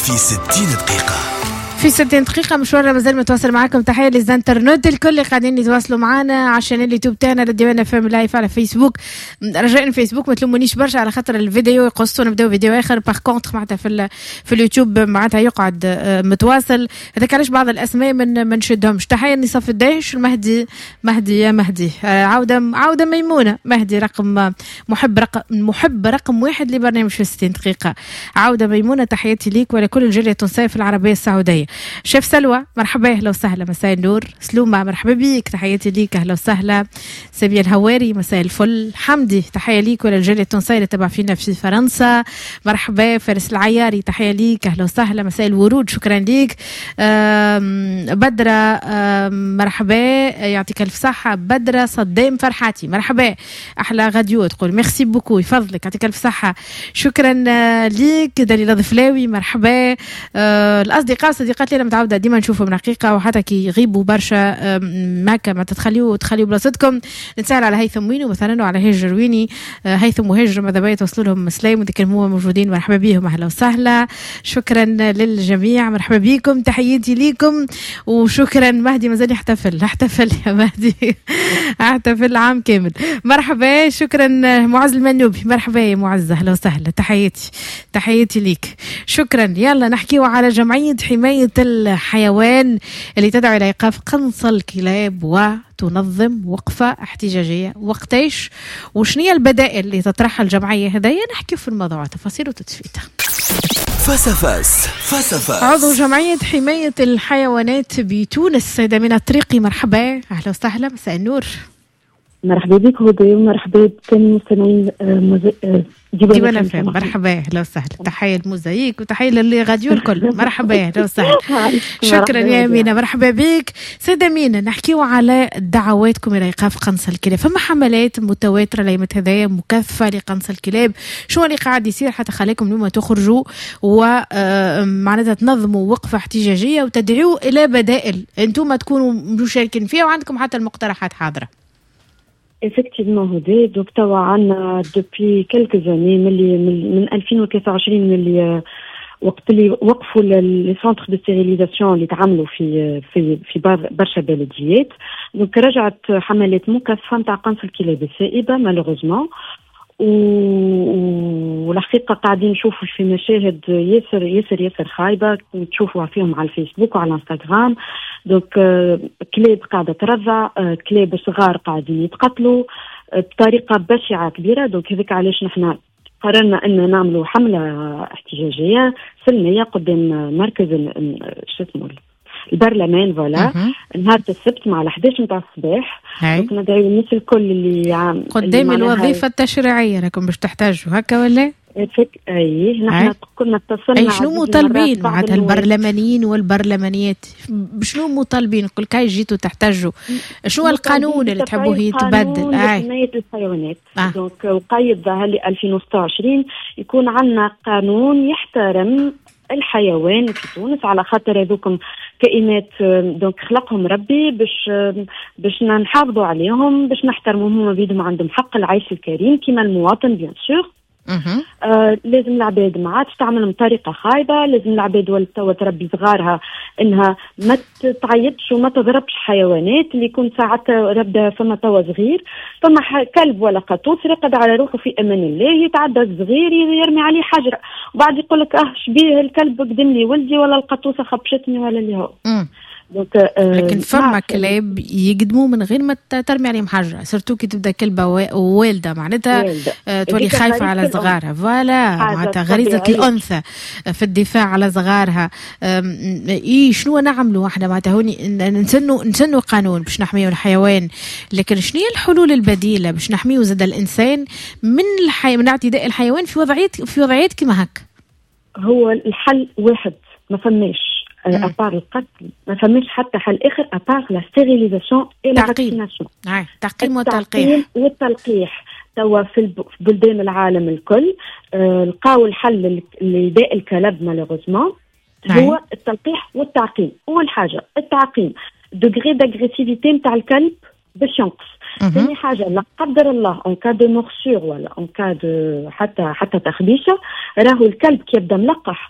في 60 دقيقة. في 60 دقيقة مشوارنا مازال متواصل معاكم. تحية للانترنت الكل اللي قاعدين يتواصلوا معنا عشان اليوتيوب تاعنا ديوانا فهم لايف على فيسبوك. رجاء فيسبوك ما تلومونيش برشا على خاطر الفيديو يقصوا نبداو فيديو اخر. باغ كونتر معناتها في اليوتيوب معناتها يقعد متواصل. هذاك علاش بعض الاسماء ما نشدهمش. تحية لنصف الدايش المهدي يا مهدي. عودة ميمونة مهدي رقم محب رقم 1 لبرنامج في 60 دقيقة. عودة ميمونة تحياتي ليك ولكل الجالية التونسية في العربية السعودية. شيف سلوى مرحبا اهلا وسهلا مساء النور. سلومة مرحبا بيك تحياتي ليك اهلا وسهلا. سامية الهواري مساء الفل. حمدي تحية ليك وللجالية التونسية اللي تبع فينا في فرنسا مرحبا. فارس العياري تحية ليك اهلا وسهلا مساء الورود شكرا ليك. بدرة مرحبا يعطيك الف صحة. بدرة صدام فرحاتي مرحبا احلى غاديو تقول ميرسي بوكو يفضلك يعطيك الف صحة شكرا ليك. دليل ضفلاوي مرحبا. الاصدقاء صديقات لنا متعودة ديما نشوفهم رقيقة وحتى كي يغيبوا برشا ماكا ما تخليوا بلاصتكم. نتسأل على هيثم وينو مثلا وعلى هاجر ويني. هيثم وهاجر ماذا بيا توصلوا لهم مسلم وذكرهم هو موجودين مرحبا بيهم اهلا وسهلا. شكرا للجميع مرحبا بيكم تحياتي ليكم وشكرا. مهدي مازال يحتفل يا مهدي احتفل عام كامل مرحبا. شكرا معز المنوبي مرحبا يا معز اهلا وسهلا تحياتي ليك شكرا. يلا نحكيو على جمعية حماية الحيوان اللي تدعو إلى إيقاف قنص الكلاب وتنظم وقفة احتجاجية. وقتيش وشنية البدائل اللي تطرحها الجمعية هذيا نحكي في الموضوع تفاصيل وتدفيتها. فاس. عضو جمعية حماية الحيوانات بتونس سيدة من الطريقي مرحبا أهلا وسهلا مساء النور. مرحبا بك هدى ومرحبا بكل مستمعين ديوانا فهم مرحبا اهلا وسهلا. تحية الموزايك وتحية للي غاديو الكل مرحبا اهلا وسهلا. شكرا يا مينا مرحبا بك سيدة مينا. نحكيو على دعواتكم الى ايقاف قنص الكلاب. فما حملات متواترة ليمت هدايا مكثفة لقنص الكلاب. شو اللي قاعد يصير حتى خليكم اليوم تخرجوا ومعناتها تنظموا وقفة احتجاجية وتدعوا الى بدائل انتم تكونوا مشاركين فيها وعندكم حتى المقترحات حاضرة. effectivement هدى دوك توا عنا depuis quelques années من 2023 اللي وقت اللي وقفوا لي سونتر دو ستيريليزاسيون اللي تعملوا في برشا بلديات. دونك رجعت حملات مكثفة نتاع قنص الكلاب السائبة مالوغوزمون والحقيقة قاعدين نشوفوا في مشاهد ياسر خايبة تشوفوها فيهم على الفيسبوك وعلى الانستغرام. دونك كلاب قاعدة ترضع كلاب صغار قاعدين يتقتلوا بطريقة بشعة كبيرة. دونك هذيك علاش نحن قررنا أن نعملوا حملة احتجاجية سلمية قدام مركز البرلمان فوالا نهار السبت مع 11 متاع الصباح. دونك ندعو الناس الكل اللي قدام الوظيفة التشريعية راكم باش تحتاجوا هكا ولا؟ نحن كنا اتصلنا. شنو مطالبين معناتها البرلمانيين والبرلمانيات بشنو مطالبين؟ كل كاي جيتوا تحتاجوا شنو القانون اللي تحبوه يتبدل؟ حماية الحيوانات. دونك وقيدها ل 2026 يكون عندنا قانون يحترم الحيوان في تونس على خاطر هذوكم كائنات دونك خلقهم ربي باش نحافظوا عليهم باش نحترموهم هما بيدهم عندهم حق العيش الكريم كما المواطن بيان سور. لازم العباد ما عادش تعملهم بطريقه خايبه. لازم العباد ولتوا تربي صغارها انها ما تعيطش وما تضربش حيوانات اللي يكون ساعتها ربدا فما توا صغير فما كلب ولا قطوس يرقد على روحه في امان الله يتعدى صغير يرمي عليه حجر وبعد يقول لك شبيه الكلب قدم لي ولدي ولا القطوسه خبشتني ولا اللي هو. لكن فما كلاب يقدموا من غير ما ترمي عليهم حاجة سيرتو كي تبدا كلبة والدة معناتها تولي خايفة على صغارها فوالا معناتها غريزة الأنثى في الدفاع على صغارها. شنو نعملوا احنا معناتها هوني نسنوا قانون باش نحميوا الحيوان لكن شنو هي الحلول البديلة باش نحميوا زاد الإنسان من اعتداء الحيوان في وضعيات كما هك؟ هو الحل واحد ما فماش أبار القتل ما فماش حتى حل آخر أبار لا ستيريليزاسيون إي لا فاكسيناسيون. تعقيم والتلقيح توا في بلدان العالم الكل لقاو الحل لداء الكلب مالوغوزمون هو التلقيح والتعقيم. أول حاجة التعقيم دوغري داغريسيفيتي نتاع الكلب باش ينقص. ثاني حاجة لا قدر الله ان كا دو مورسور ولا ان كا دو حتى تخبيشة راهو الكلب كي يبدا ملقح